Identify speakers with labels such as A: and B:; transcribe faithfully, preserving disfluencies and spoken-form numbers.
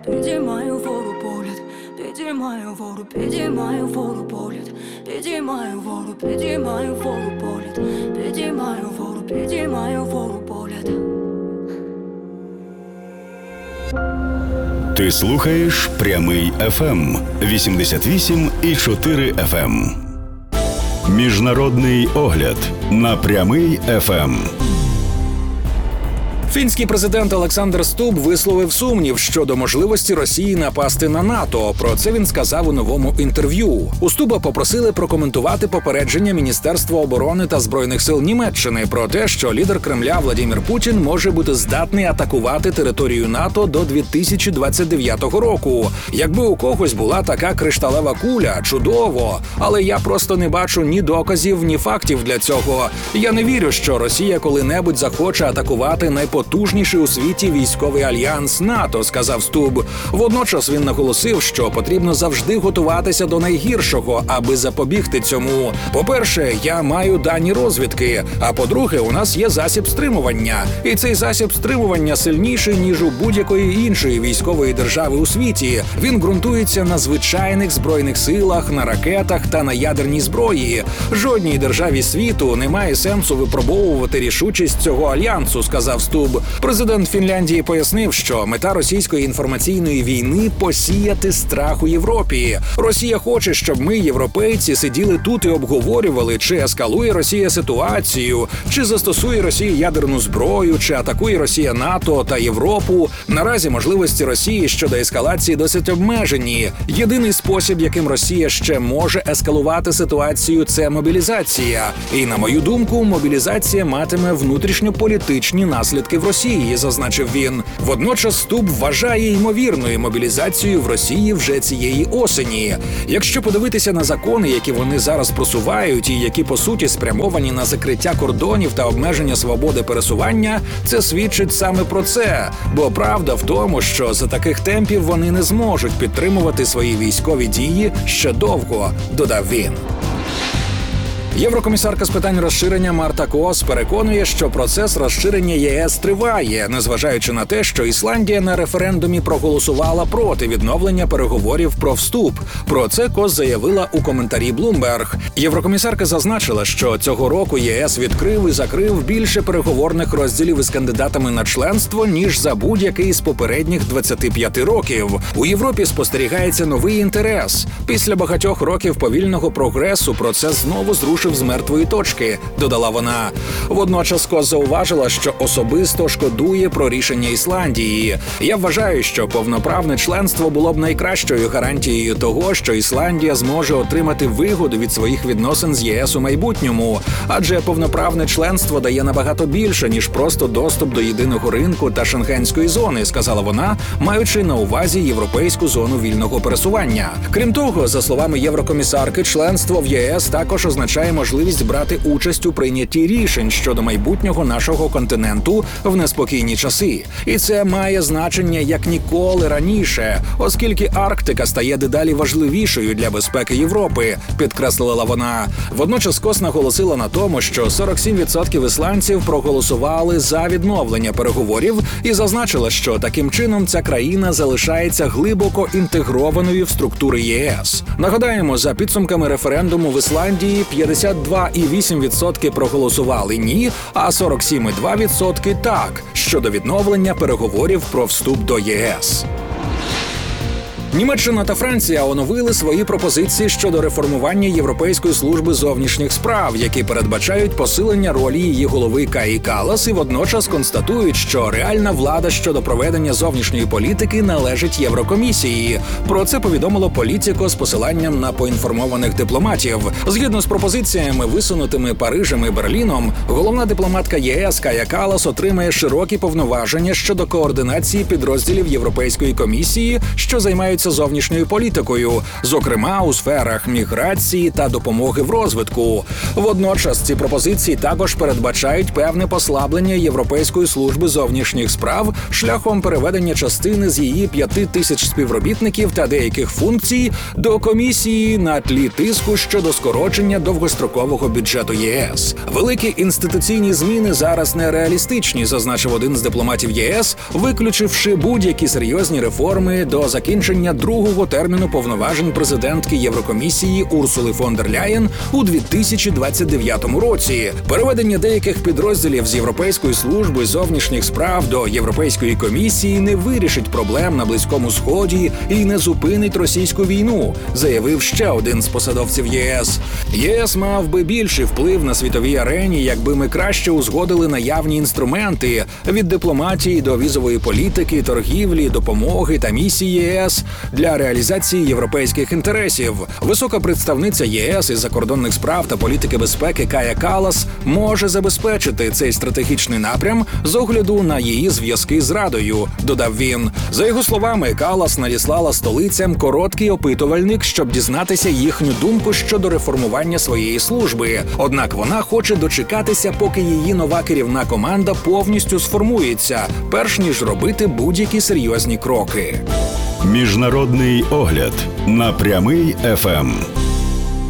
A: Підіймаю вгору погляд, підіймаю вгору, підіймаю вгору погляд, підіймаю вгору, підіймаю вгору погляд, підіймаю вгору, підіймаю вгору погляд.
B: Ти слухаєш Прямий еф ем вісімдесят вісім і чотири еф ем. Міжнародний огляд на Прямий еф ем.
C: Фінський президент Олександр Стуб висловив сумнів щодо можливості Росії напасти на НАТО. Про це він сказав у новому інтерв'ю. У Стуба попросили прокоментувати попередження Міністерства оборони та Збройних сил Німеччини про те, що лідер Кремля Владимир Путін може бути здатний атакувати територію НАТО до дві тисячі двадцять дев'ятого року. Якби у когось була така кришталева куля, чудово. Але я просто не бачу ні доказів, ні фактів для цього. Я не вірю, що Росія коли-небудь захоче атакувати найпотужніший Потужніший у світі військовий альянс НАТО, сказав Стуб. Водночас він наголосив, що потрібно завжди готуватися до найгіршого, аби запобігти цьому. По-перше, я маю дані розвідки, а по-друге, у нас є засіб стримування. І цей засіб стримування сильніший, ніж у будь-якої іншої військової держави у світі. Він ґрунтується на звичайних збройних силах, на ракетах та на ядерній зброї. Жодній державі світу немає сенсу випробовувати рішучість цього альянсу, сказав Стуб. Президент Фінляндії пояснив, що мета російської інформаційної війни – посіяти страх у Європі. Росія хоче, щоб ми, європейці, сиділи тут і обговорювали, чи ескалує Росія ситуацію, чи застосує Росія ядерну зброю, чи атакує Росія НАТО та Європу. Наразі можливості Росії щодо ескалації досить обмежені. Єдиний спосіб, яким Росія ще може ескалувати ситуацію – це мобілізація. І, на мою думку, мобілізація матиме внутрішньополітичні наслідки в Росії, зазначив він. Водночас Стуб вважає ймовірною мобілізацію в Росії вже цієї осені. Якщо подивитися на закони, які вони зараз просувають і які по суті спрямовані на закриття кордонів та обмеження свободи пересування, це свідчить саме про це. Бо правда в тому, що за таких темпів вони не зможуть підтримувати свої військові дії ще довго, додав він. Єврокомісарка з питань розширення Марта Коос переконує, що процес розширення ЄС триває, незважаючи на те, що Ісландія на референдумі проголосувала проти відновлення переговорів про вступ. Про це Коос заявила у коментарі Bloomberg. Єврокомісарка зазначила, що цього року ЄС відкрив і закрив більше переговорних розділів із кандидатами на членство, ніж за будь-який з попередніх двадцяти п'яти років. У Європі спостерігається новий інтерес. Після багатьох років повільного прогресу процес знову зрушив з мертвої точки, додала вона. Водночас Коос зауважила, що особисто шкодує про рішення Ісландії. Я вважаю, що повноправне членство було б найкращою гарантією того, що Ісландія зможе отримати вигоду від своїх відносин з ЄС у майбутньому. Адже повноправне членство дає набагато більше, ніж просто доступ до єдиного ринку та шенгенської зони, сказала вона, маючи на увазі європейську зону вільного пересування. Крім того, за словами єврокомісарки, членство в ЄС також означає можливість брати участь у прийнятті рішень щодо майбутнього нашого континенту в неспокійні часи. І це має значення як ніколи раніше, оскільки Арктика стає дедалі важливішою для безпеки Європи, підкреслила вона. Водночас Коос наголосила на тому, що сорок сім відсотків ісландців проголосували за відновлення переговорів і зазначила, що таким чином ця країна залишається глибоко інтегрованою в структури ЄС. Нагадаємо, за підсумками референдуму в Ісландії п'ятдесят два цілих вісім десятих відсотка проголосували «ні», а сорок сім цілих два відсотка «так» щодо відновлення переговорів про вступ до ЄС. Німеччина та Франція оновили свої пропозиції щодо реформування Європейської служби зовнішніх справ, які передбачають посилення ролі її голови Каї Каллас і водночас констатують, що реальна влада щодо проведення зовнішньої політики належить Єврокомісії. Про це повідомило Політіко з посиланням на поінформованих дипломатів. Згідно з пропозиціями, висунутими Парижем і Берліном, головна дипломатка ЄС Кая Каллас отримає широкі повноваження щодо координації підрозділів Європейської комісії, що займаються займаються зовнішньою політикою, зокрема у сферах міграції та допомоги в розвитку. Водночас ці пропозиції також передбачають певне послаблення Європейської служби зовнішніх справ шляхом переведення частини з її п'яти тисяч співробітників та деяких функцій до комісії на тлі тиску щодо скорочення довгострокового бюджету ЄС. Великі інституційні зміни зараз нереалістичні, зазначив один з дипломатів ЄС, виключивши будь-які серйозні реформи до закінчення другого терміну повноважень президентки Єврокомісії Урсули фон дер Ляєн у дві тисячі двадцять дев'ятому році. Переведення деяких підрозділів з Європейської служби зовнішніх справ до Європейської комісії не вирішить проблем на Близькому Сході і не зупинить російську війну, заявив ще один з посадовців ЄС. ЄС мав би більший вплив на світовій арені, якби ми краще узгодили наявні інструменти від дипломатії до візової політики, торгівлі, допомоги та місії ЄС для реалізації європейських інтересів. Висока представниця ЄС із закордонних справ та політики безпеки Кая Каллас може забезпечити цей стратегічний напрям з огляду на її зв'язки з Радою, додав він. За його словами, Каллас надіслала столицям короткий опитувальник, щоб дізнатися їхню думку щодо реформування своєї служби. Однак вона хоче дочекатися, поки її нова керівна команда повністю сформується, перш ніж робити будь-які серйозні кроки.
B: Міжнародний огляд на Прямий еф ем.